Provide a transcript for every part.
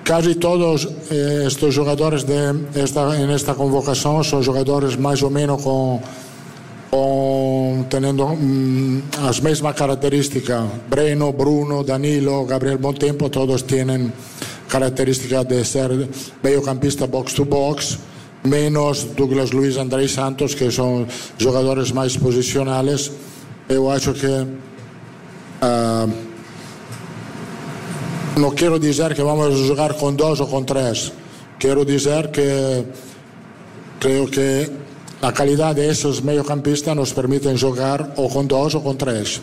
casi todos estos jugadores en esta convocación son jugadores más o menos teniendo las mismas características. Breno, Bruno, Danilo, Gabriel Bontempo, todos tienen características de ser mediocampista box to box, menos Douglas Luiz, Andrei Santos, que son jugadores más posicionales. Yo acho que no quiero decir que vamos a jugar con 2 o con 3. Quiero decir que creo que la calidad de esos mediocampistas nos permiten jugar o con 2 o con 3.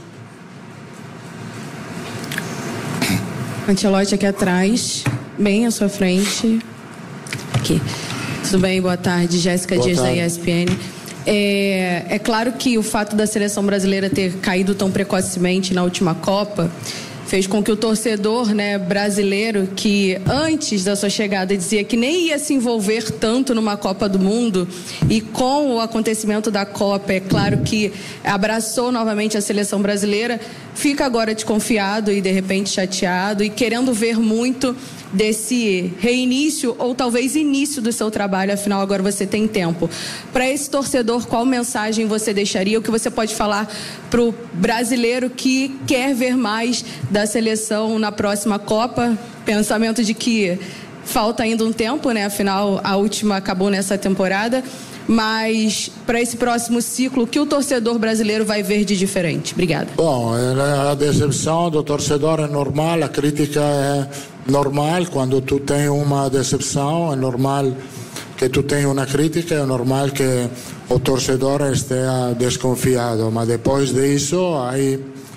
Ancelotti aqui atrás, bem à sua frente. Aqui. Tudo bem? Boa tarde, Jéssica Dias da ESPN. É claro que o fato da seleção brasileira ter caído tão precocemente na última Copa fez com que o torcedor, né, brasileiro, que antes da sua chegada dizia que nem ia se envolver tanto numa Copa do Mundo, e com o acontecimento da Copa, é claro que abraçou novamente a seleção brasileira, fica agora desconfiado e de repente chateado e querendo ver muito desse reinício ou talvez início do seu trabalho, afinal agora você tem tempo. Para esse torcedor, qual mensagem você deixaria? O que você pode falar para o brasileiro que quer ver mais da seleção na próxima Copa? Pensamento de que falta ainda um tempo, né? Afinal, a última acabou nessa temporada. Mas para esse próximo ciclo, o que o torcedor brasileiro vai ver de diferente? Obrigada. Bom, a decepção do torcedor é normal, a crítica é normal. Quando tu tem uma decepção, é normal que tu tenha uma crítica, é normal que o torcedor esteja desconfiado. Mas depois disso, aí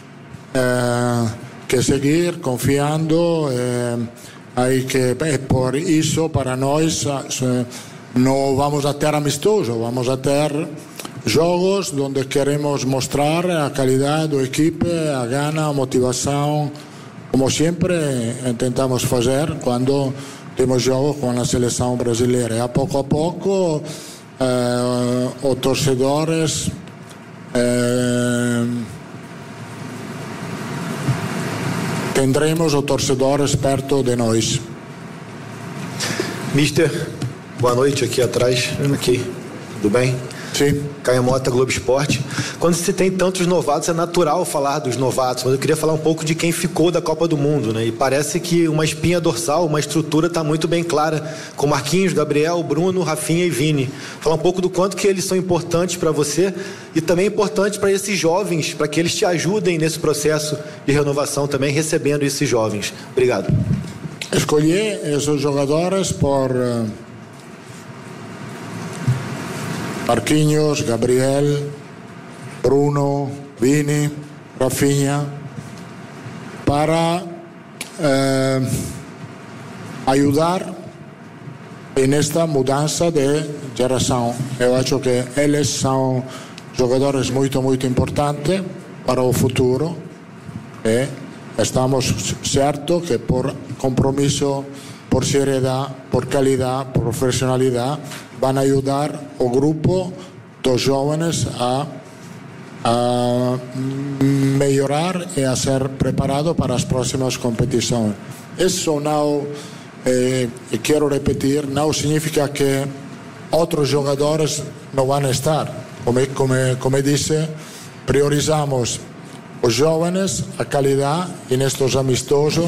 que seguir confiando. Aí que por isso, para nós, não vamos a ter amistoso, vamos a ter jogos onde queremos mostrar a qualidade do equipe, a gana, a motivação, como sempre tentamos fazer quando temos jogos com a seleção brasileira. E a pouco os torcedores tendremos os torcedores perto de nós. Mister, boa noite, aqui atrás. Aqui, tudo bem? Sim. Caio Mota, Globo Esporte. Quando se tem tantos novatos, é natural falar dos novatos, mas eu queria falar um pouco de quem ficou da Copa do Mundo, né? E parece que uma espinha dorsal, uma estrutura está muito bem clara, com Marquinhos, Gabriel, Bruno, Rafinha e Vini. Falar um pouco do quanto que eles são importantes para você e também importantes para esses jovens, para que eles te ajudem nesse processo de renovação também, recebendo esses jovens. Obrigado. Escolhi esses jogadores por Marquinhos, Gabriel, Bruno, Vini, Rafinha, para ajudar nesta mudança de geração. Eu acho que eles são jogadores muito importantes para o futuro e estamos certos que por compromisso, por seriedade, por qualidade, por profissionalidade, van a ayudar o grupo dos jóvenes a melhorar e a ser preparado para as próximas competições. Isso não, quero repetir, não significa que outros jogadores não vão estar. Como disse, priorizamos os jóvenes, a qualidade e nestes amistosos,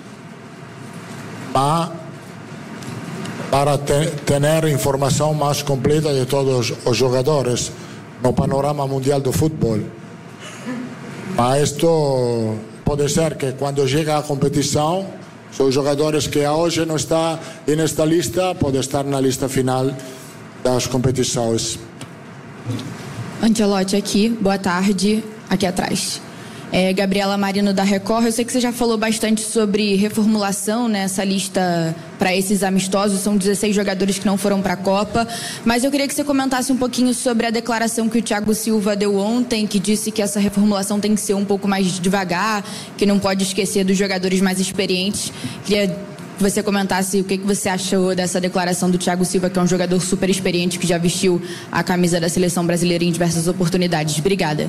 para ter informação mais completa de todos os jogadores no panorama mundial do futebol. Mas isto pode ser que quando chega a competição, os jogadores que hoje não estão nesta lista podem estar na lista final das competições. Ancelotti aqui, boa tarde, aqui atrás. Gabriela Marino da Record, eu sei que você já falou bastante sobre reformulação nessa lista para esses amistosos, são 16 jogadores que não foram para a Copa, mas eu queria que você comentasse um pouquinho sobre a declaração que o Thiago Silva deu ontem, que disse que essa reformulação tem que ser um pouco mais devagar, que não pode esquecer dos jogadores mais experientes. Queria que você comentasse o que você achou dessa declaração do Thiago Silva, que é um jogador super experiente, que já vestiu a camisa da seleção brasileira em diversas oportunidades. Obrigada.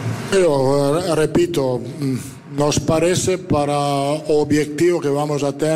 Eu repito, nos parece para o objetivo que vamos a ter